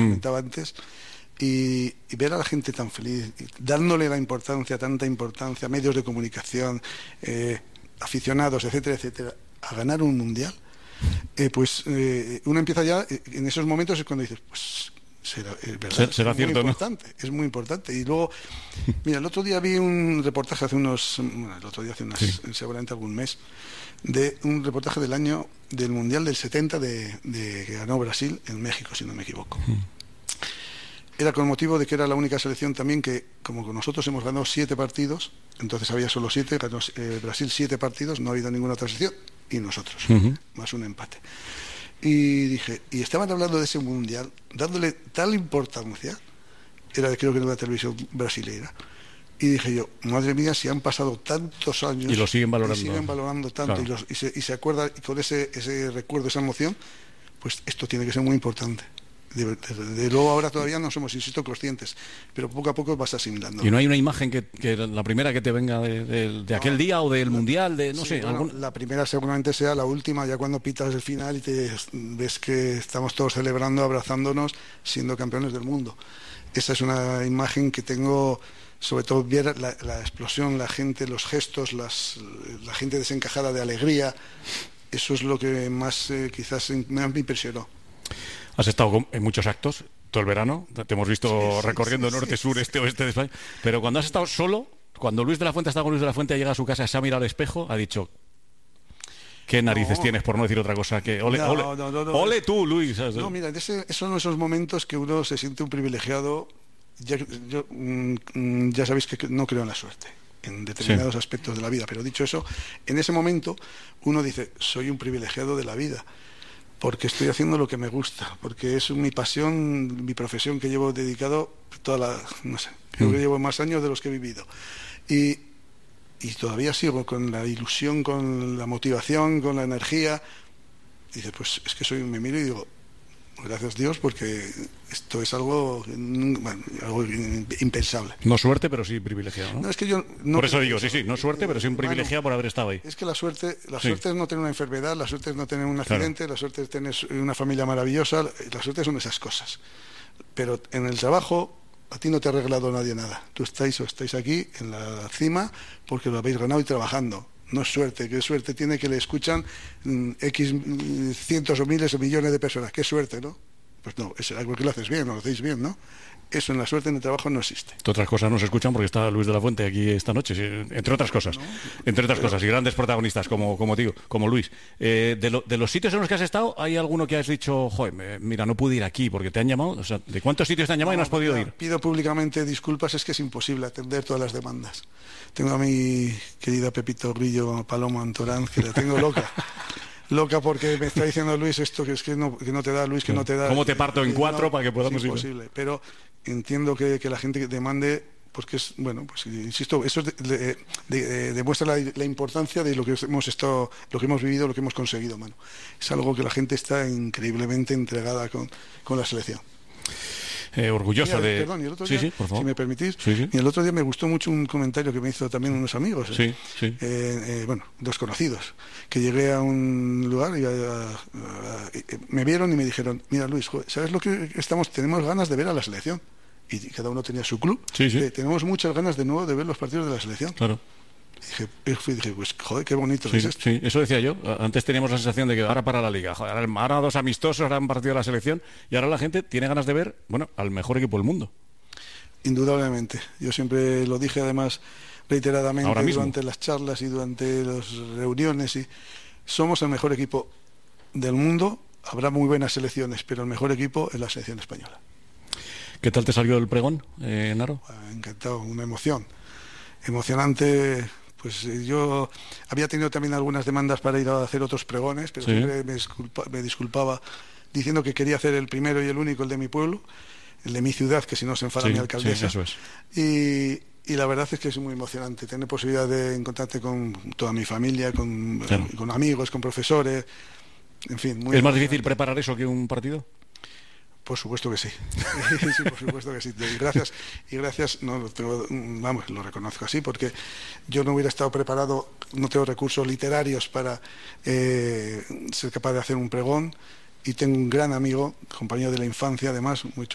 comentaba antes, y ver a la gente tan feliz, dándole tanta importancia, medios de comunicación, aficionados, etcétera, etcétera, a ganar un mundial, uno empieza ya, en esos momentos es cuando dices, pues será cierto, ¿no? Es muy importante. Y luego, mira, el otro día vi un reportaje seguramente algún mes, de un reportaje del Mundial del 70 que ganó Brasil en México, si no me equivoco. Era con motivo de que era la única selección también que, como nosotros hemos ganado 7 partidos, entonces había solo 7, ganó Brasil 7 partidos, no ha habido ninguna otra selección, y nosotros, más un empate. Y dije, y estaban hablando de ese mundial, dándole tal importancia, creo que era una televisión brasileña, y dije yo, madre mía, si han pasado tantos años y lo siguen valorando, tanto, claro. y se acuerda, y con ese recuerdo, esa emoción, pues esto tiene que ser muy importante. De luego ahora todavía no somos, insisto, conscientes, pero poco a poco vas asimilando. ¿Y no hay una imagen que la primera que te venga de aquel día o del mundial, La primera seguramente sea la última, ya cuando pitas el final y te ves que estamos todos celebrando, abrazándonos, siendo campeones del mundo. Esa es una imagen que tengo, sobre todo ver la explosión, la gente, los gestos, la gente desencajada de alegría. Eso es lo que más quizás me impresionó. Has estado en muchos actos todo el verano, te hemos visto recorriendo norte, sur, este, oeste de España, pero cuando has estado solo, cuando Luis de la Fuente ha estado con Luis de la Fuente, llega a su casa, se ha mirado al espejo, ha dicho, ¿qué narices tienes, por no decir otra cosa? Que ole tú, Luis. ¿Sabes? No, mira, son esos momentos que uno se siente un privilegiado. Ya sabéis que no creo en la suerte en determinados aspectos de la vida, pero dicho eso, en ese momento uno dice, soy un privilegiado de la vida, porque estoy haciendo lo que me gusta, porque es mi pasión, mi profesión que llevo dedicado creo que llevo más años de los que he vivido. Y todavía sigo con la ilusión, con la motivación, con la energía. Y dice, pues es que me miro y digo, gracias Dios, porque esto es algo impensable. No suerte, pero sí privilegiado, ¿no? No, es que yo por eso digo, no suerte, pero sí un privilegiado por haber estado ahí. Es que la suerte es no tener una enfermedad, la suerte es no tener un accidente, claro. La suerte es tener una familia maravillosa, la suerte son esas cosas. Pero en el trabajo a ti no te ha regalado nadie nada. Tú estáis aquí en la cima porque lo habéis ganado y trabajando. No es suerte, ¿qué suerte tiene que le escuchan X cientos o miles o millones de personas? ¿Qué suerte, no? Pues no, es algo que lo haces bien, lo hacéis bien, ¿no? Eso en la suerte en el trabajo no existe. Otras cosas no se escuchan porque está Luis de la Fuente aquí esta noche, entre otras cosas. Cosas, y grandes protagonistas como Luis. De los sitios en los que has estado, ¿hay alguno que has dicho, joder, mira, no pude ir aquí porque te han llamado? O sea, ¿de cuántos sitios te han llamado y no has podido ir? Pido públicamente disculpas, es que es imposible atender todas las demandas. Tengo a mi querida Pepito Grillo, Paloma Antorán, que la tengo loca. Loca porque me está diciendo Luis esto que no te da, Luis, que no te da. ¿Cómo te parto en 4 para que podamos ir? Es imposible, pero entiendo que la gente demande, porque es, bueno, pues insisto, eso demuestra la importancia de lo que hemos vivido, lo que hemos conseguido, mano. Es algo que la gente está increíblemente entregada con la selección. Orgulloso de... Perdón, y el otro día, por favor. si me permitís, Sí. y el otro día me gustó mucho un comentario que me hizo también unos amigos, dos conocidos, que llegué a un lugar y me vieron y me dijeron, mira Luis, ¿sabes lo que tenemos ganas de ver a la selección? Y cada uno tenía su club. Tenemos muchas ganas de nuevo de ver los partidos de la selección. Claro. Y dije, pues joder, qué bonito es esto. Sí, eso decía yo. Antes teníamos la sensación de que ahora para la Liga, joder, ahora 2 amistosos, ahora un partido de la selección, y ahora la gente tiene ganas de ver, al mejor equipo del mundo. Indudablemente. Yo siempre lo dije además reiteradamente durante las charlas y durante las reuniones, y somos el mejor equipo del mundo. Habrá muy buenas selecciones, pero el mejor equipo es la selección española. ¿Qué tal te salió el pregón, Naro? Encantado, una emocionante. Pues yo había tenido también algunas demandas para ir a hacer otros pregones, pero siempre me disculpaba diciendo que quería hacer el primero y el único, el de mi pueblo, el de mi ciudad, que si no se enfada mi alcaldesa. Eso es. Y la verdad es que es muy emocionante tener posibilidad de encontrarte con toda mi familia, con amigos, con profesores, en fin. ¿Es más difícil preparar eso que un partido? Por supuesto que sí. Sí, por supuesto que sí. Y gracias, lo reconozco así, porque yo no hubiera estado preparado, no tengo recursos literarios para ser capaz de hacer un pregón, y tengo un gran amigo, compañero de la infancia, además, muy